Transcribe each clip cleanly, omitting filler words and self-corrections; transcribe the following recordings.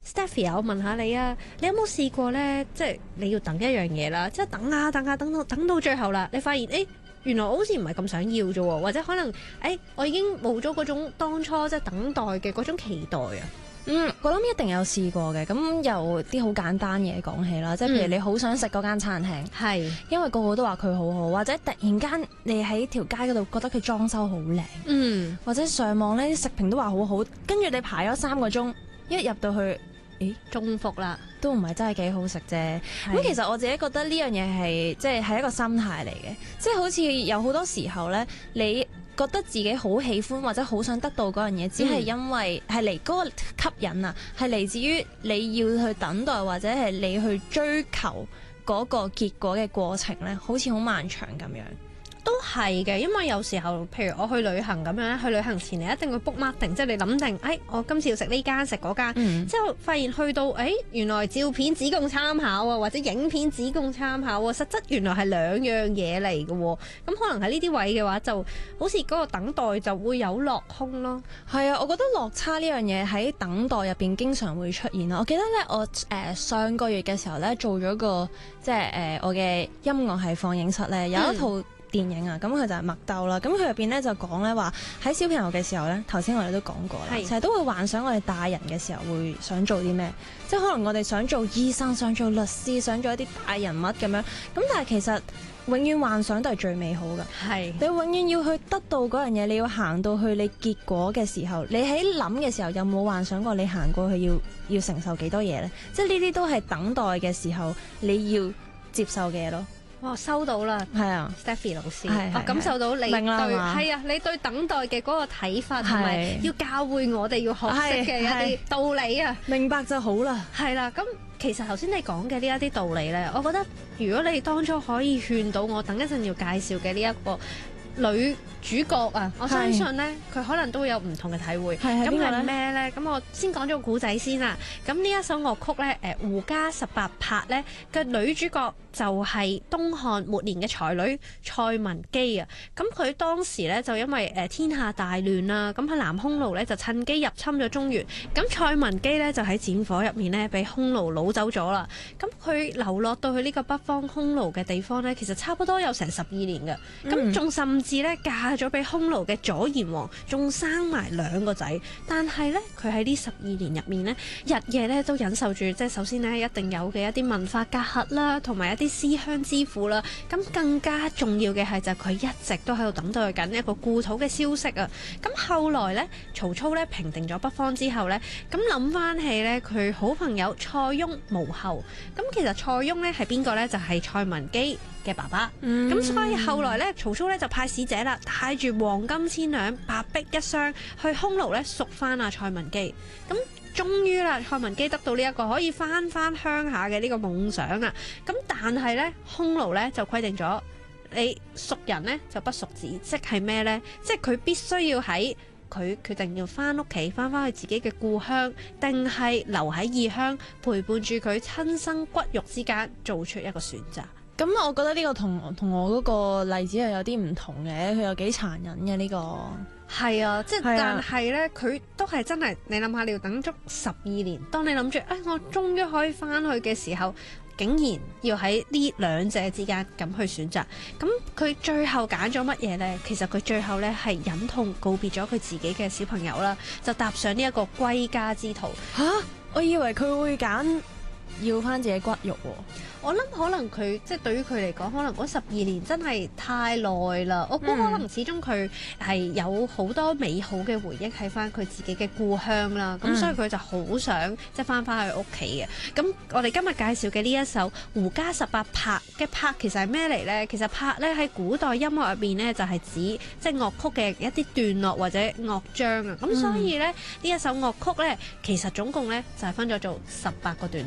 Stephy 我問下你啊，你有冇試過咧？即係你要等一樣嘢啦，即係等啊等啊等到最後啦，你發現原來我好似唔係咁想要啫喎，或者可能我已經冇咗嗰種當初即係等待嘅嗰種期待啊。 我諗一定有試過嘅。咁由啲好簡單嘢講起啦，即係譬如你好想食嗰間餐廳， 係因為個個都話佢好好，或者突然間你喺條街嗰度覺得佢裝修好靚，或者上網呢啲食評都話好好，跟住你排咗3個鐘，一入到去， 中伏啦， 都唔係真係幾好食啫。咁其實我自己覺得呢樣嘢係即係一個心態嚟嘅，即係好似有好多時候呢，你覺得自己好喜歡或者好想得到嗰樣嘢，只係因為係嚟嗰個吸引啊，係嚟自於你要去等待或者係你去追求嗰個結果嘅過程呢，好似好漫長咁樣。 都係嘅，因為有時候，譬如我去旅行咁樣咧，去旅行前你一定會 book mark 定，即係你諗定，我今次要食呢間食嗰間，之後發現去到，原來照片只供參考啊，或者影片只供參考啊，實質原來係兩樣嘢嚟嘅喎，咁可能喺呢啲位嘅話，就好似嗰個等待就會有落空咯。 係啊，我覺得落差呢樣嘢喺等待入邊經常會出現啦。我記得咧，我上個月嘅時候咧做咗個即係我嘅音樂係放映室咧，有一套電影啊，咁佢就係麥兜啦。咁佢入邊咧就講咧話喺小朋友嘅時候咧，頭先我哋都講過啦，成日都會幻想我哋大人嘅時候會想做啲咩，即係可能我哋想做醫生、想做律師、想做一啲大人物咁樣。咁但係其實永遠幻想都係最美好㗎。係你永遠要去得到嗰樣嘢，你要行到去你結果嘅時候，你喺諗嘅時候有冇幻想過你行過去要承受幾多嘢呢？即係呢啲都係等待嘅時候你要接受嘅嘢咯。 哇，收到啦，係啊 Stephy 老師，我感受到你對係啊，你對等待嘅嗰個睇法，同埋要教會我哋要學識嘅一啲道理啊， 明白就好啦。 係啦，咁其實頭先你講嘅呢一啲道理咧，我覺得如果你當初可以勸到我，等一陣要介紹嘅呢一個女主角啊，我相信咧佢可能都會有唔同嘅體會。咁係咩咧？咁我先講咗個古仔先啦。咁呢一首樂曲咧，胡笳18拍咧嘅女主角就係東漢末年嘅才女蔡文姬啊。咁佢當時咧就因為天下大亂啦，咁喺南匈奴咧就趁機入侵咗中原。咁蔡文姬咧就喺戰火入面咧俾匈奴擄走咗啦。咁佢流落到去呢個北方匈奴嘅地方咧，其實差不多有成12年嘅。咁仲甚至咧嫁咗俾匈奴嘅左賢王，仲生埋2個仔。但係咧佢喺呢12年入面咧，日夜咧都忍受住，即係首先咧一定有嘅一啲文化隔閡啦，同埋一啲思鄉之苦啦。咁更加重要嘅係就係佢一直都喺度等待緊一個故土嘅消息啊。咁後來咧曹操咧平定咗北方之後咧，咁諗翻起咧佢好朋友蔡邕無後。咁其實蔡邕咧係邊個咧？就係蔡文姬嘅爸爸。咁所以後來咧曹操咧就派使者啦，帶住黃金千兩、白璧1箱去匈奴咧贖翻阿蔡文姬。咁終於啦，蔡文姬得到呢一個可以翻鄉下嘅呢個夢想啊！咁但係咧匈奴咧就規定咗，你贖人咧就不贖子，即係咩咧？即係佢必須要喺佢決定要翻屋企，翻去自己嘅故鄉，定係留喺異鄉陪伴住佢親生骨肉之間，做出一個選擇。 咁我覺得呢個同我嗰個例子係有啲唔同嘅，佢有幾殘忍嘅呢個。 係啊，即係但係咧，佢都係真係，你諗下，你要等足12年。當你諗住，我終於可以翻去嘅時候，竟然要喺呢兩者之間咁去選擇。咁佢最後揀咗乜嘢呢？其實佢最後咧係忍痛告別咗佢自己嘅小朋友啦，就踏上呢一個歸家之途。 我以為佢會揀要翻自己骨肉喎。 我諗可能佢即係對於佢嚟講，可能嗰12年真係太耐啦。我估可能始終佢係有好多美好嘅回憶喺翻佢自己嘅故鄉啦。咁所以佢就好想即係翻去屋企嘅。咁我哋今日介紹嘅呢一首胡笳18拍嘅拍其實係咩嚟呢？其實拍咧喺古代音樂入邊呢，就係指即係樂曲嘅一啲段落或者樂章啊。咁所以咧呢一首樂曲咧，其實總共咧就係分咗做18個段落。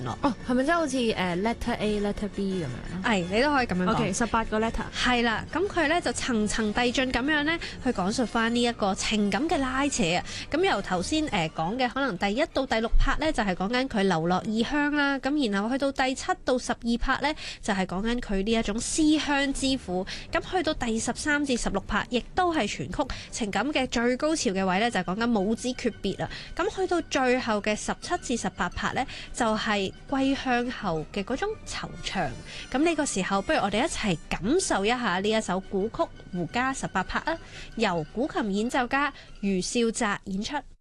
係咪即係好似letter A、letter B 咁樣？ 係，你都可以咁樣講。 OK， 18個 letter。 係啦，咁佢咧就層層遞進咁樣咧，去講述翻呢一個情感嘅拉扯啊。咁由頭先講嘅可能第1到第6拍咧，就係講緊佢流落異鄉啦。咁然後去到第7到12拍咧，就係講緊佢呢一種思鄉之苦。咁去到第13至16拍，亦都係全曲情感嘅最高潮嘅位咧，就係講緊母子訣別啊。咁去到最後嘅17至18拍咧，就係歸鄉後嘅嗰種惆悵。咁呢個時候，不如我哋一齊感受一下呢一首古曲胡笳18拍啊，由古琴演奏家余少澤演出。